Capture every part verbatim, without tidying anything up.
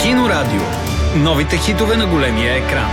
Кино Радио. Новите хитове на големия екран.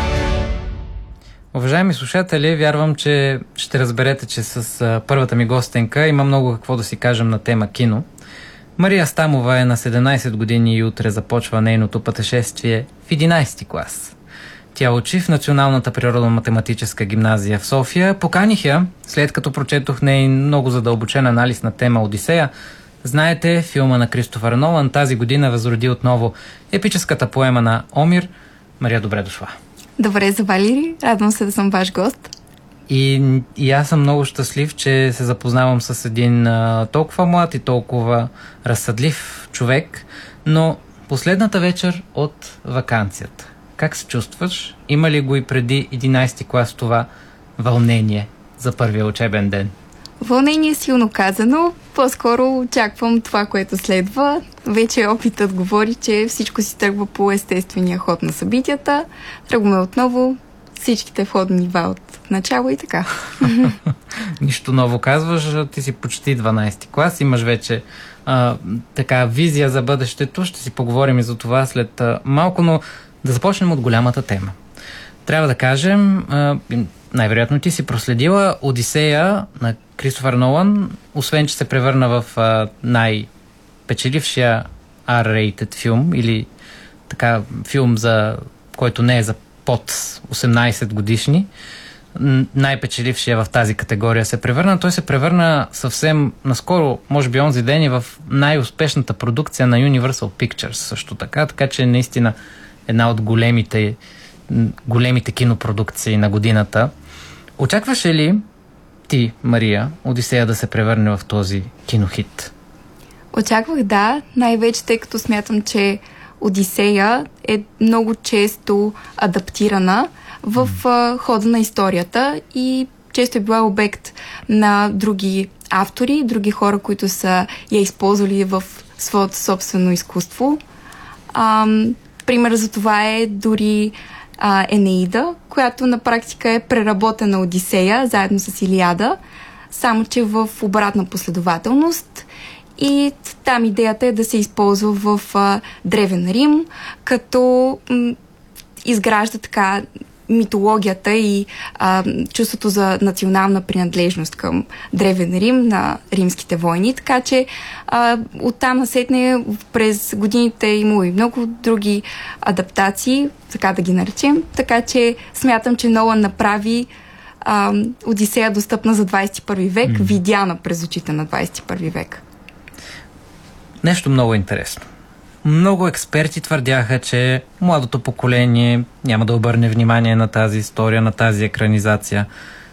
Уважаеми слушатели, вярвам, че ще разберете, че с а, първата ми гостенка има много какво да си кажем на тема кино. Мария Стамова е на седемнайсет години и утре започва нейното пътешествие в единайсети клас. Тя учи в Националната природно-математическа гимназия в София. Поканих я, след като прочетох нейн много задълбочен анализ на тема Одисея. Знаете, филма на Кристофър Нолан тази година възроди отново епическата поема на Омир. Мария, добре дошла. Добре завалили, радвам се да съм ваш гост. И, и аз съм много щастлив, че се запознавам с един а, толкова млад и толкова разсъдлив човек, но последната вечер от ваканцията. Как се чувстваш? Има ли го и преди единайсети клас това вълнение за първия учебен ден? Вълнение е силно казано, по-скоро очаквам това, което следва. Вече опитът говори, че всичко си тръгва по естествения ход на събитията. Тръгваме отново всичките входни нива от начало и така. Нищо ново казваш, ти си почти дванайсети клас, имаш вече а, така визия за бъдещето, ще си поговорим и за това след а, малко, но да започнем от голямата тема. Трябва да кажем, а, най-вероятно ти си проследила Одисея на Кристофър Нолан, освен че се превърна в а, най-печелившия R-rated филм или така филм, за който не е за под осемнайсет годишни, най-печелившия в тази категория се превърна. Той се превърна съвсем наскоро, може би онзи ден, и в най-успешната продукция на Universal Pictures също така, така че наистина една от големите големите кинопродукции на годината. Очакваше ли ти, Мария, Одисея да се превърне в този кинохит? Очаквах, да, най-вече тъй като смятам, че Одисея е много често адаптирана в mm. хода на историята и често е била обект на други автори, други хора, които са я използвали в своето собствено изкуство. А, пример за това е дори а, Енеида, която на практика е преработена Одисея, заедно с Илиада, само че в обратна последователност. И там идеята е да се използва в а, Древен Рим, като м, изгражда така митологията и а, чувството за национална принадлежност към Древен Рим на римските войни. Така че а, оттам насетне през годините имало и много други адаптации, така да ги наречем. Така че смятам, че Нолан направи а, Одисея достъпна за двайсети първи век, mm. видяна през очите на двайсети първи век. Нещо много интересно. Много експерти твърдяха, че младото поколение няма да обърне внимание на тази история, на тази екранизация.